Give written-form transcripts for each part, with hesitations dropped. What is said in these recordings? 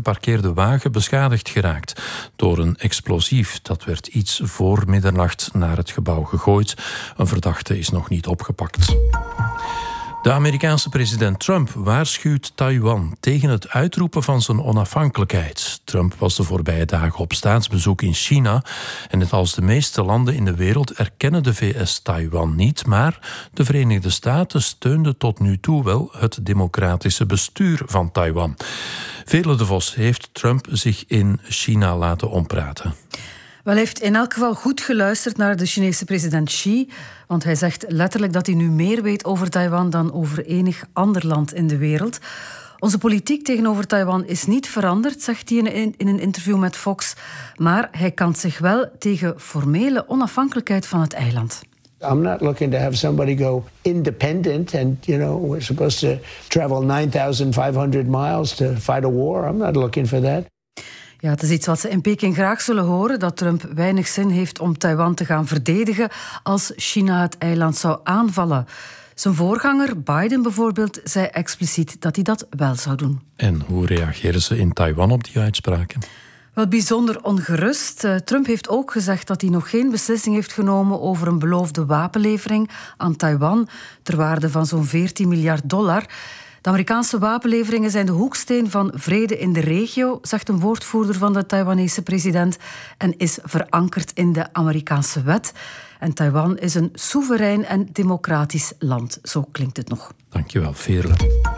geparkeerde wagen beschadigd geraakt door een explosief. Dat werd iets voor middernacht naar het gebouw gegooid. Een verdachte is nog niet opgepakt. De Amerikaanse president Trump waarschuwt Taiwan tegen het uitroepen van zijn onafhankelijkheid. Trump was de voorbije dagen op staatsbezoek in China en net als de meeste landen in de wereld erkennen de VS Taiwan niet, maar de Verenigde Staten steunden tot nu toe wel het democratische bestuur van Taiwan. Vele de Vos heeft Trump zich in China laten ompraten. Wel, hij heeft in elk geval goed geluisterd naar de Chinese president Xi, want hij zegt letterlijk dat hij nu meer weet over Taiwan dan over enig ander land in de wereld. Onze politiek tegenover Taiwan is niet veranderd, zegt hij in een interview met Fox, maar hij kant zich wel tegen formele onafhankelijkheid van het eiland. I'm not looking to have somebody go independent and, we're supposed to travel 9,500 miles to fight a war. I'm not looking for that. Ja, het is iets wat ze in Peking graag zullen horen, dat Trump weinig zin heeft om Taiwan te gaan verdedigen als China het eiland zou aanvallen. Zijn voorganger, Biden bijvoorbeeld, zei expliciet dat hij dat wel zou doen. En hoe reageren ze in Taiwan op die uitspraken? Wel bijzonder ongerust. Trump heeft ook gezegd dat hij nog geen beslissing heeft genomen over een beloofde wapenlevering aan Taiwan ter waarde van zo'n $14 miljard. De Amerikaanse wapenleveringen zijn de hoeksteen van vrede in de regio, zegt een woordvoerder van de Taiwanese president, en is verankerd in de Amerikaanse wet. En Taiwan is een soeverein en democratisch land. Zo klinkt het nog. Dankjewel, Veerle.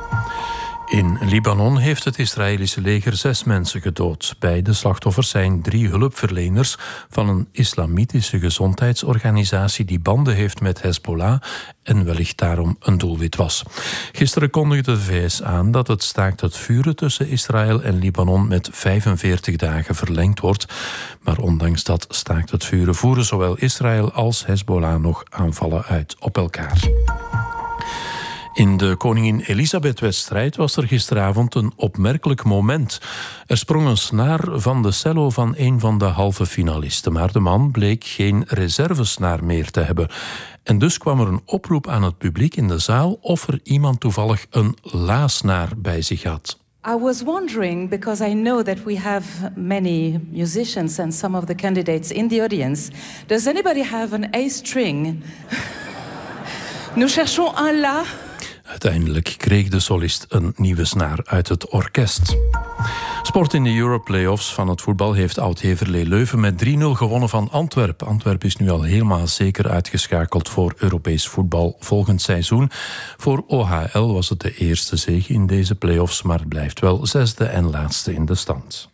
In Libanon heeft het Israëlische leger 6 mensen gedood. Beide slachtoffers zijn 3 hulpverleners van een islamitische gezondheidsorganisatie die banden heeft met Hezbollah en wellicht daarom een doelwit was. Gisteren kondigde de VS aan dat het staakt het vuren tussen Israël en Libanon met 45 dagen verlengd wordt. Maar ondanks dat staakt het vuren voeren zowel Israël als Hezbollah nog aanvallen uit op elkaar. In de Koningin Elisabeth-wedstrijd was er gisteravond een opmerkelijk moment. Er sprong een snaar van de cello van een van de halve finalisten, maar de man bleek geen reservesnaar meer te hebben. En dus kwam er een oproep aan het publiek in de zaal of er iemand toevallig een la-snaar bij zich had. I was wondering, because I know that we have many musicians and some of the candidates in the audience. Does anybody have an A string? Nous cherchons un la. Uiteindelijk kreeg de solist een nieuwe snaar uit het orkest. Sport in de Euro-playoffs van het voetbal heeft Oud-Heverlee Leuven met 3-0 gewonnen van Antwerpen. Antwerpen is nu al helemaal zeker uitgeschakeld voor Europees voetbal volgend seizoen. Voor OHL was het de eerste zege in deze playoffs, maar het blijft wel 6e en laatste in de stand.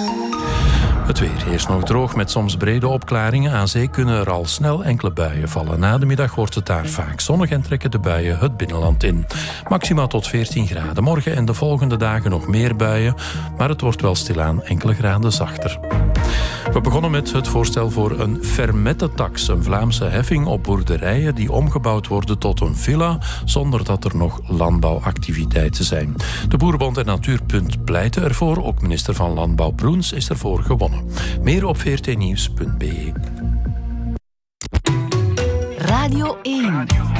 Het weer eerst nog droog met soms brede opklaringen. Aan zee kunnen er al snel enkele buien vallen. Na de middag wordt het daar vaak zonnig en trekken de buien het binnenland in. Maximaal tot 14 graden. Morgen en de volgende dagen nog meer buien, maar het wordt wel stilaan enkele graden zachter. We begonnen met het voorstel voor een fermette-tax, een Vlaamse heffing op boerderijen die omgebouwd worden tot een villa, zonder dat er nog landbouwactiviteiten zijn. De Boerenbond en Natuurpunt pleiten ervoor. Ook minister van Landbouw Broens is ervoor gewonnen. Meer op vrtnieuws.be. Radio 1.